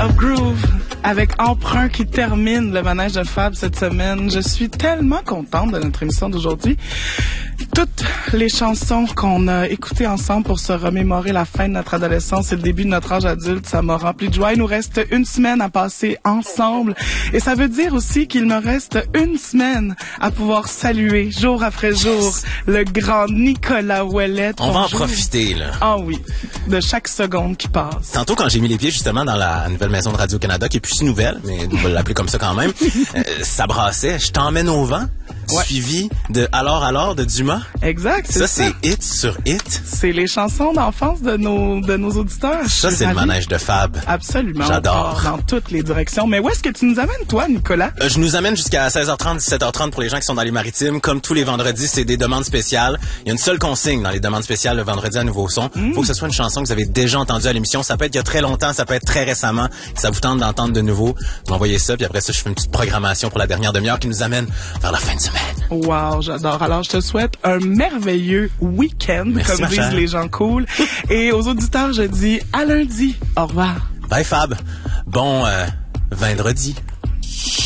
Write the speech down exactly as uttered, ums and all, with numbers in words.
Fab Groove avec Emprunt qui termine le manège de Fab cette semaine. Je suis tellement contente de notre émission d'aujourd'hui. Toutes les chansons qu'on a écoutées ensemble pour se remémorer la fin de notre adolescence et le début de notre âge adulte, ça m'a rempli de joie. Il nous reste une semaine à passer ensemble. Et ça veut dire aussi qu'il me reste une semaine à pouvoir saluer jour après jour le grand Nicolas Ouellette. On va en profiter, là. Ah oui, de chaque seconde qui passe. Tantôt, quand j'ai mis les pieds justement dans la nouvelle maison de Radio-Canada, qui est plus si nouvelle, mais on va l'appeler comme ça quand même, euh, ça brassait. Je t'emmène au vent. Ouais. Suivi de Alors Alors de Dumas. Exact, c'est ça. Ça, c'est hit sur hit. C'est les chansons d'enfance de nos de nos auditeurs. Ça, c'est ravie. Le manège de Fab. Absolument. J'adore. Dans toutes les directions. Mais où est-ce que tu nous amènes, toi, Nicolas? Euh, je nous amène jusqu'à seize heures trente, dix-sept heures trente pour les gens qui sont dans les maritimes. Comme tous les vendredis, c'est des demandes spéciales. Il y a une seule consigne dans les demandes spéciales le vendredi à Nouveau Son. Mm. Faut que ce soit une chanson que vous avez déjà entendue à l'émission. Ça peut être il y a très longtemps, ça peut être très récemment. Si ça vous tente d'entendre de nouveau, vous m'envoyez ça. Puis après ça, je fais une petite programmation pour la dernière demi-heure qui nous amène vers la fin de semaine. Wow. J'adore. Alors, je te souhaite un merveilleux week-end, Merci, comme disent les gens cool. Et aux auditeurs, je dis à lundi. Au revoir. Bye, Fab. Bon euh, vendredi.